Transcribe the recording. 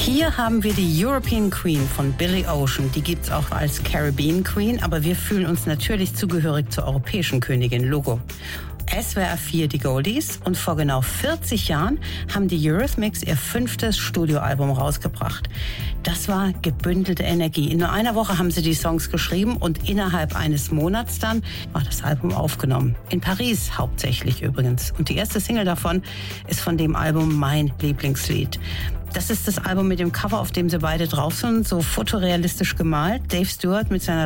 Hier haben wir die European Queen von Billy Ocean. Die gibt's auch als Caribbean Queen, aber wir fühlen uns natürlich zugehörig zur europäischen Königin. Logo. SWR 4 die Goldies und vor genau 40 Jahren haben die Eurythmics ihr 5. Studioalbum rausgebracht. Das war gebündelte Energie. In nur einer Woche haben sie die Songs geschrieben und innerhalb eines Monats dann war das Album aufgenommen. In Paris hauptsächlich übrigens. Und die erste Single davon ist von dem Album mein Lieblingslied. Das ist das Album mit dem Cover, auf dem sie beide drauf sind, so fotorealistisch gemalt. Dave Stewart mit seiner